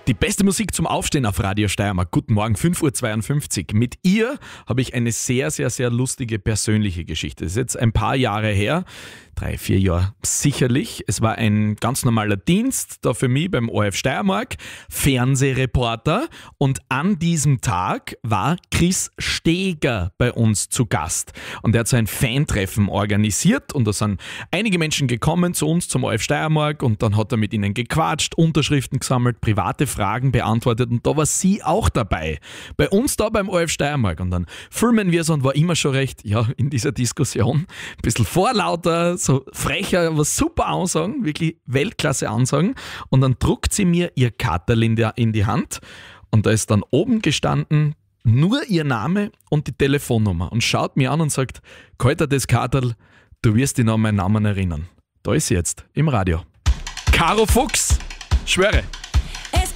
Die beste Musik zum Aufstehen auf Radio Steiermark. Guten Morgen, 5:52 Uhr. Mit ihr habe ich eine sehr, sehr, sehr lustige persönliche Geschichte. Das ist jetzt ein paar Jahre her, 3-4 Jahre sicherlich. Es war ein ganz normaler Dienst da für mich beim ORF Steiermark, Fernsehreporter. Und an diesem Tag war Chris Steger bei uns zu Gast. Und er hat so ein Fantreffen organisiert und da sind einige Menschen gekommen zu uns zum ORF Steiermark und dann hat er mit ihnen gequatscht, Unterschriften gesammelt, private Fragen beantwortet und da war sie auch dabei. Bei uns da beim ORF Steiermark und dann filmen wir es und war immer schon recht, ja, in dieser Diskussion, ein bisschen vorlauter, so frecher, aber super Ansagen, wirklich Weltklasse Ansagen und dann druckt sie mir ihr Karterl in die Hand und da ist dann oben gestanden nur ihr Name und die Telefonnummer und schaut mir an und sagt, Kalter, das Karterl, du wirst dich noch an meinen Namen erinnern. Da ist sie jetzt im Radio. Caro Fuchs, schwöre.